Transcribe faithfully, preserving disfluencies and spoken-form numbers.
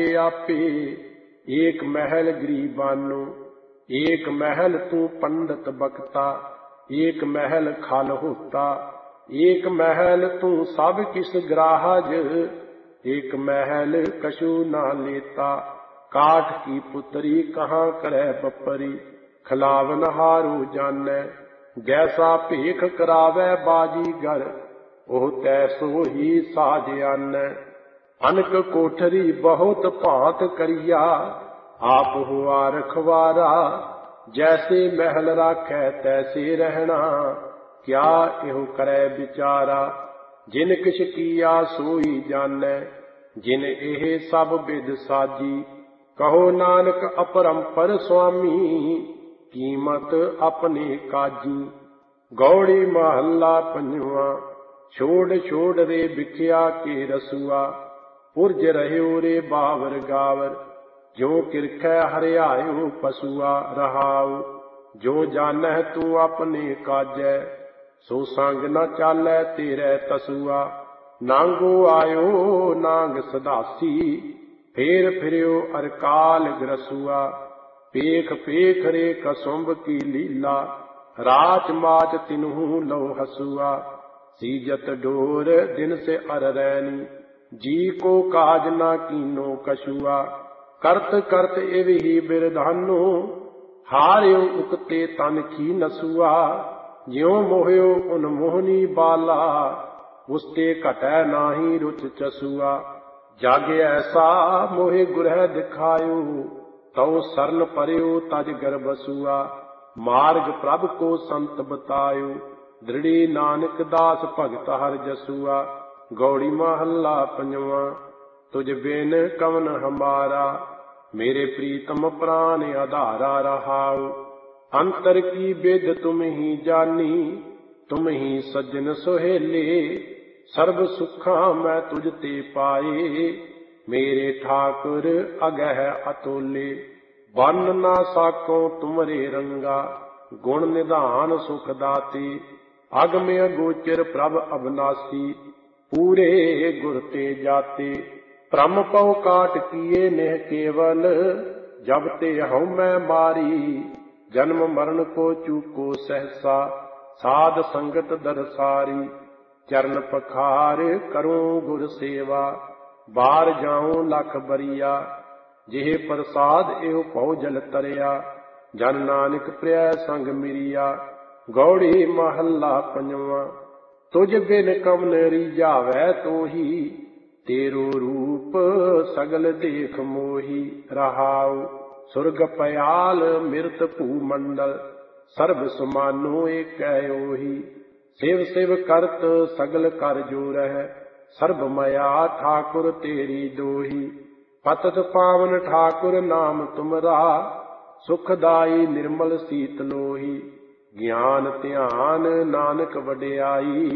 आपे। एक महल गरीबानो, एक महल तू पंडित बक्ता, एक महल खल होता, एक महल तू सब किस ग्राहज, एक महल कछु ना लेता। काठ की पुतरी कहाँ करे बपरी, खिलावन हारू जाने। जैसा भेख करावे बाजीगर, ओह तैसो ही साज आने। अनक कोठरी बहुत भांत करिया, आप हुआ रखवारा। जैसे महल राखे तैसे रहना, क्या एहो करे बिचारा। जिन किछ किया सोई जाने, जिन एह सब बिद साजी। कहो नानक अपरंपर स्वामी, कीमत अपने काजी। गौड़ी महला पंजवा, छोड़ छोड़ रे बिखिया के रसुआ। पुरज रह्यो रे बावर गावर, जो किरखै हरियायो पसुआ रहाऊ। जो जानह तू अपने काजै, सो संग न चालै तेरे तसुआ। नांगो आयो नांग सदासी, फेर फिर्यो अरकाल ग्रसुआ। पेख पेख रे कसुंभ की लीला, राच माच तिन्हू लो हसुआ। सीजत डोर दिन से अर रैनी, जी को काज ना कीनो कछुआ। करत करत इव ही बिरधानो, हार्यो उकते तन की नसुआ। ज्यों मोह्यो उन मोहनी बाला, उसते घटै नाही रुच चसुआ। जग ऐसा मोहे गुरह दिखायो, तौ सरन परयो तज गर्भसुआ। मार्ग प्रभ को संत बतायो, दृढ़ी नानक दास भगत हर जसुआ। गौड़ी महला पंजवा, तुझ बिन कवन हमारा, मेरे प्रीतम प्राण आधारा रहाऊ। अंतर की बेद तुम ही जानी, तुम ही सज्जन सोहेले। सर्व सुखा मैं तुझ ते पाए, मेरे ठाकुर अगह अतोले। बन ना साको तुमरे रंगा, गुण निधान सुख दाते। अगम अगोचर प्रभ अविनाशी, पूरे गुर ते जाते। भ्रम पौ काट किए नेह केवल, जब ते हऊँ मैं मारी। जन्म मरण को चूको सहसा, साध संगत दरसारी। चरण पखार करूं गुर सेवा, बार जाऊं लख बरिया। जेह प्रसाद एहो पौ जल तरिया, जन नानक प्रिय संग मिरिया। गौड़ी महला पंजवा, तुझ बिन कवन रीझावै तोही। तेरो रूप सगल देख मोही रहाऊ। सुरग पयाल मिरत भूमंडल, सर्ब समानो एकै ओही। शिव शिव करत सगल कर जोरह, सर्ब मया ठाकुर तेरी दोही। पतत पावन ठाकुर नाम तुमरा, सुखदाई निर्मल सीत लोही। ज्ञान ध्यान नानक वडियाई,